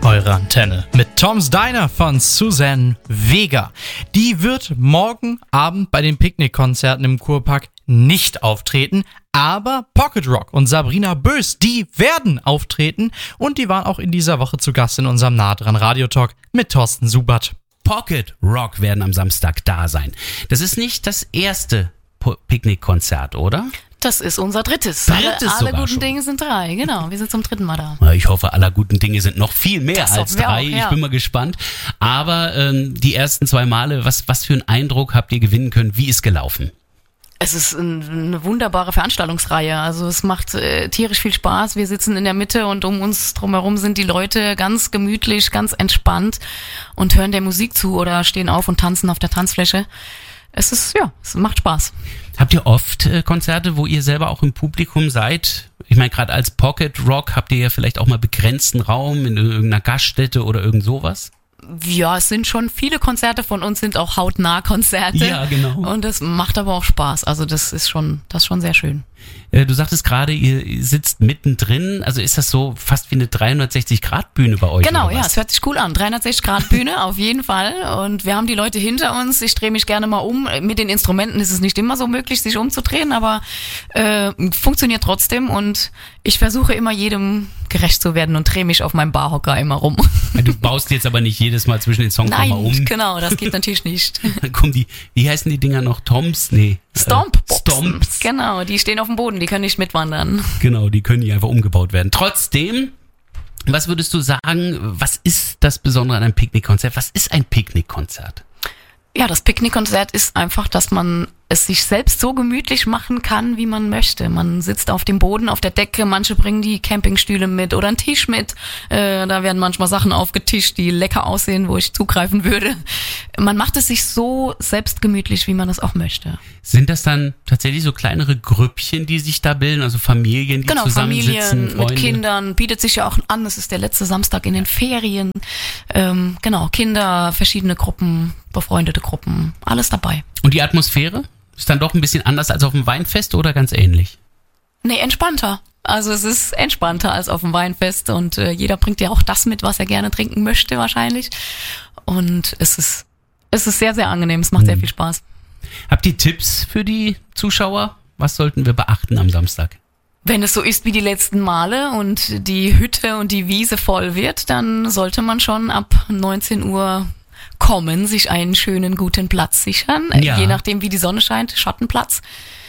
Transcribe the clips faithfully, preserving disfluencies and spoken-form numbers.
Eure Antenne mit Tom's Diner von Suzanne Vega. Die wird morgen Abend bei den Picknickkonzerten im Kurpark nicht auftreten, aber Pocket Rock und Sabrina Bös, die werden auftreten und die waren auch in dieser Woche zu Gast in unserem nah dran Radiotalk mit Thorsten Subert. Pocket Rock werden am Samstag da sein. Das ist nicht das erste po- Picknickkonzert, oder? Das ist unser drittes. Drittes alle alle guten schon. Dinge sind drei, genau. Wir sind zum dritten Mal da. Na, ich hoffe, aller guten Dinge sind noch viel mehr Das als hoffen wir drei. auch, ja. Ich bin mal gespannt. Aber ähm, die ersten zwei Male, was, was für einen Eindruck habt ihr gewinnen können? Wie ist gelaufen? Es ist ein, eine wunderbare Veranstaltungsreihe. Also es macht äh, tierisch viel Spaß. Wir sitzen in der Mitte und um uns drumherum sind die Leute ganz gemütlich, ganz entspannt und hören der Musik zu oder stehen auf und tanzen auf der Tanzfläche. Es ist, ja, es macht Spaß. Habt ihr oft äh, Konzerte, wo ihr selber auch im Publikum seid? Ich meine, gerade als Pocket Rock habt ihr ja vielleicht auch mal begrenzten Raum in irgendeiner Gaststätte oder irgend sowas? Ja, es sind schon viele Konzerte von uns, sind auch hautnah Konzerte. Ja, genau. Und das macht aber auch Spaß. Also das ist schon, das ist schon sehr schön. Äh, du sagtest gerade, ihr sitzt mittendrin. Also ist das so fast wie eine dreihundertsechzig-Grad-Bühne bei euch? Genau, oder ja, was? es hört sich cool an. dreihundertsechzig-Grad-Bühne auf jeden Fall. Und wir haben die Leute hinter uns. Ich drehe mich gerne mal um. Mit den Instrumenten ist es nicht immer so möglich, sich umzudrehen, aber äh, funktioniert trotzdem. Und ich versuche immer jedem gerecht zu werden und drehe mich auf meinem Barhocker immer rum. Du baust jetzt aber nicht jedes Mal zwischen den Songs Nein, nochmal um. genau, das geht natürlich nicht. Dann kommen die, wie heißen die Dinger noch? Toms? Nee. Stompboxen. Äh, Stomps. Genau, die stehen auf dem Boden, die können nicht mitwandern. Genau, die können nicht einfach umgebaut werden. Trotzdem, was würdest du sagen, was ist das Besondere an einem Picknickkonzert? Was ist ein Picknickkonzert? Ja, das Picknickkonzert ist einfach, dass man es sich selbst so gemütlich machen kann, wie man möchte. Man sitzt auf dem Boden, auf der Decke, manche bringen die Campingstühle mit oder einen Tisch mit. Äh, da werden manchmal Sachen aufgetischt, die lecker aussehen, wo ich zugreifen würde. Man macht es sich so selbst gemütlich, wie man es auch möchte. Sind das dann tatsächlich so kleinere Grüppchen, die sich da bilden, also Familien, die Genau, zusammensitzen, Familien Freunde? mit Kindern, bietet sich ja auch an, es ist der letzte Samstag in den Ferien. Ähm, genau, Kinder, verschiedene Gruppen, befreundete Gruppen, alles dabei. Und die Atmosphäre? Ist dann doch ein bisschen anders als auf dem Weinfest oder ganz ähnlich? Nee, entspannter. Also es ist entspannter als auf dem Weinfest und äh, jeder bringt ja auch das mit, was er gerne trinken möchte wahrscheinlich. Und es ist, es ist sehr, sehr angenehm, es macht sehr viel Spaß. Habt ihr Tipps für die Zuschauer? Was sollten wir beachten am Samstag? Wenn es so ist wie die letzten Male und die Hütte und die Wiese voll wird, dann sollte man schon ab neunzehn Uhr kommen, sich einen schönen, guten Platz sichern, Ja. je nachdem wie die Sonne scheint, Schattenplatz.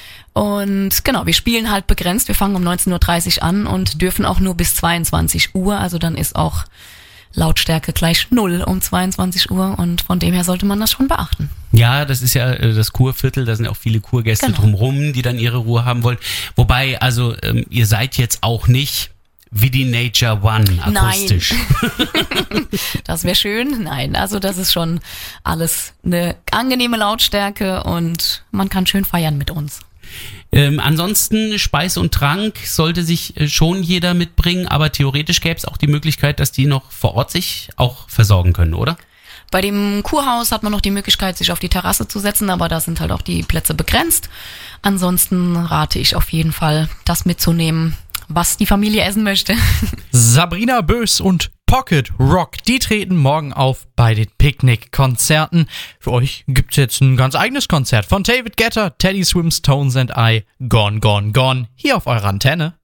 Und genau, wir spielen halt begrenzt, wir fangen um neunzehn Uhr dreißig an und dürfen auch nur bis zweiundzwanzig Uhr, also dann ist auch Lautstärke gleich null um zweiundzwanzig Uhr und von dem her sollte man das schon beachten. Ja, das ist ja äh, das Kurviertel, da sind ja auch viele Kurgäste Genau. drumrum, die dann ihre Ruhe haben wollen. Wobei, also ähm, ihr seid jetzt auch nicht wie die Nature One akustisch. Nein. Das wäre schön. Nein, also das ist schon alles eine angenehme Lautstärke und man kann schön feiern mit uns. Ähm, ansonsten Speise und Trank sollte sich äh, schon jeder mitbringen, aber theoretisch gäbe es auch die Möglichkeit, dass die noch vor Ort sich auch versorgen können, oder? Bei dem Kurhaus hat man noch die Möglichkeit, sich auf die Terrasse zu setzen, aber da sind halt auch die Plätze begrenzt. Ansonsten rate ich auf jeden Fall, das mitzunehmen, was die Familie essen möchte. Sabrina Bös und Pocket Rock, die treten morgen auf bei den Picknick-Konzerten. Für euch gibt's jetzt ein ganz eigenes Konzert von David Guetta, Teddy Swims, Tones and I, Gone, Gone, Gone, hier auf eurer Antenne.